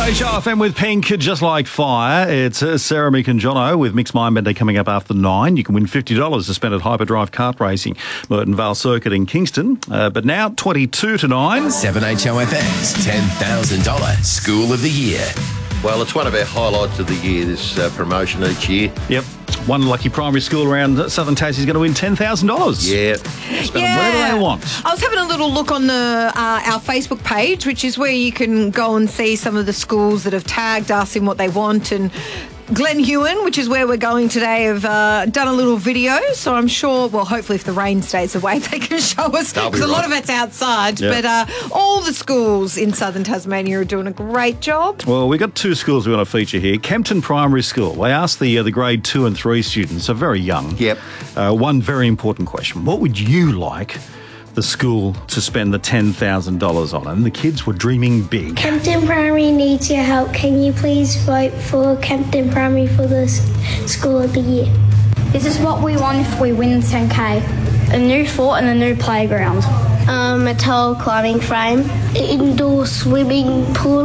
7HRFM with Pink, Just Like Fire. It's Sarah, Mick and Jono with Mixed Mindbender coming up after 9. You can win $50 to spend at Hyperdrive Kart Racing, Merton Vale Circuit in Kingston. But now, 22 to 9. 7HOFM's $10,000 School of the Year. Well, it's one of our highlights of the year, this promotion each year. Yep. One lucky primary school around Southern Tassie is going to win $10,000. Yeah. Spend them whatever they want. I was having a little look on our Facebook page, which is where you can go and see some of the schools that have tagged us in what they want. And Glen Huon, which is where we're going today, have done a little video. So I'm sure, well, hopefully if the rain stays away, they can show us, because a lot of it's outside. Yep. But all the schools in southern Tasmania are doing a great job. Well, we've got two schools we want to feature here. Kempton Primary School. They asked the grade 2 and 3 students, so very young. Yep. One very important question. What would you like the school to spend the $10,000 on? And the kids were dreaming big. Kempton Primary needs your help. Can you please vote for Kempton Primary for the School of the Year? This is what we want if we win 10K. A new fort and a new playground. A tall climbing frame, indoor swimming pool,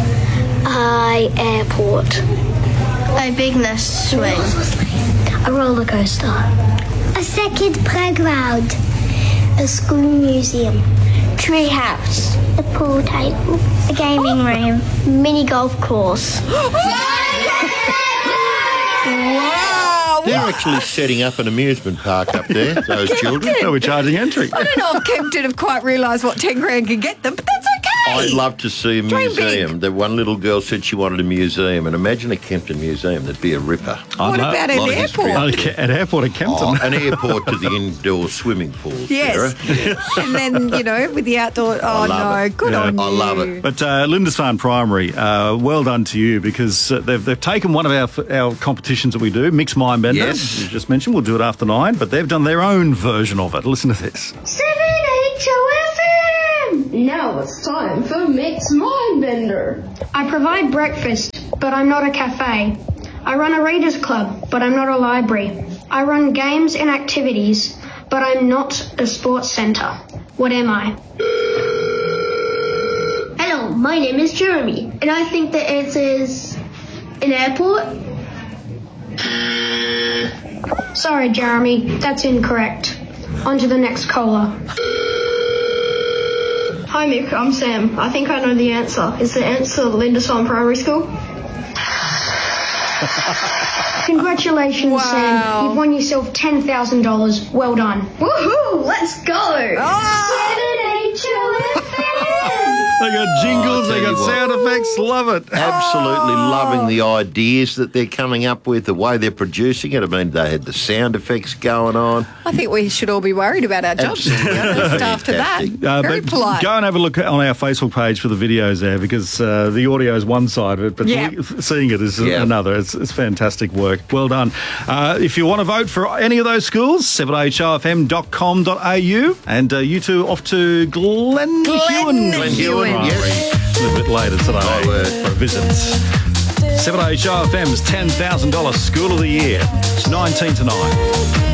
airport, a big nest swing, a roller coaster, a second playground, a school museum, tree house, a pool table, a gaming room, mini golf course. Wow! They're actually setting up an amusement park up there, those children. No, we're charging entry. I don't know if Kempton have quite realised what 10 grand can get them, but that's okay. I'd love to see a Dream museum. big. The one little girl said she wanted a museum, and imagine a Kempton museum. That'd be a ripper. What about A an lot of history airport? up there. An airport at Kempton. Oh, an airport to the indoor swimming pools, Yes. Sarah. Yes. And then, with the outdoor... Oh, love no. it. Good Yeah. on you. I love it. But Lindisfarne Primary, well done to you, because they've taken one of our competitions that we do, Mixed Mindbender. Yes. You just mentioned, we'll do it after 9, but they've done their own version of it. Listen to this. 7HOFM! Now it's time for Mixed Mindbender. I provide breakfast, but I'm not a cafe. I run a readers club, but I'm not a library. I run games and activities, but I'm not a sports centre. What am I? Hello, my name is Jeremy, and I think the answer is an airport. Sorry, Jeremy, that's incorrect. On to the next caller. Hi, Mick, I'm Sam. I think I know the answer. Is the answer Lindisfarne Primary School? Congratulations, Wow. Sam. You've won yourself $10,000. Well done. Woohoo! Let's go! They got jingles, they got sound effects, love it. Absolutely loving the ideas that they're coming up with, the way they're producing it. I mean, they had the sound effects going on. I think we should all be worried about our jobs. Just after that. Very But polite. go and have a look on our Facebook page for the videos there, because the audio is one side of it, but Yeah. seeing it is Yeah. another. It's fantastic work. Well done. If you want to vote for any of those schools, 7HRFM.com.au, and you two off to Glen Huon. Glen Huon, yes. A little bit later today for a visit. 7HRFM's $10,000 School of the Year. It's 19 to 9.